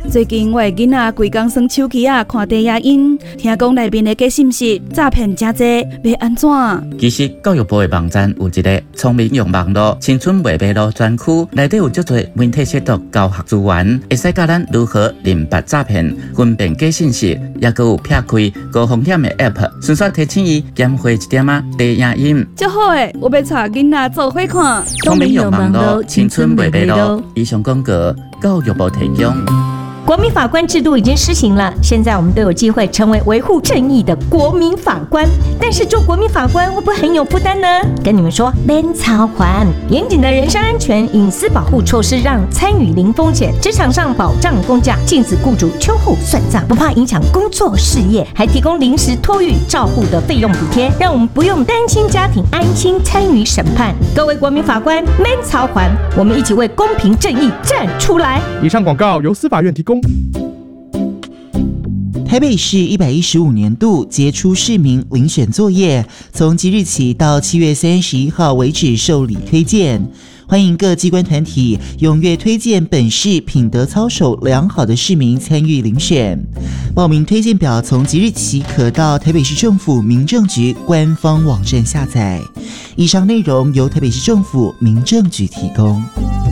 最近我的囡仔规工耍手机看低影音，听讲内面的假信息诈骗真多，要安怎？ 其实教育部的网站有一个聪明用网络青春未迷路专区，内底有足多媒体识读教学资源，会使教咱如何认别诈骗、分辨假信息，也佮有撇开高风险的 App， 顺续提醒伊减花一点低影音。 足好诶，我要带囡仔做伙看。 聪明用网络青春未迷路。以上广告，教育部提供。 国民法官制度已经施行了，现在我们都有机会成为维护正义的国民法官。但是做国民法官会不会很有负担呢？跟你们说，免操还严谨的人身安全、隐私保护措施，让参与零风险，职场上保障公假，禁止雇主秋后算账，不怕影响工作事业，还提供临时托育照护的费用补贴，让我们不用单亲家庭安心参与审判。各位国民法官，免操还，我们一起为公平正义站出来。 以上广告由司法院提供。 台北市115年度杰出市民遴选作业，从即日起到7月31号为止受理推荐。欢迎各机关团体踊跃推荐本市品德操守良好的市民参与遴选。报名推荐表从即日起可到台北市政府民政局官方网站下载。以上内容由台北市政府民政局提供。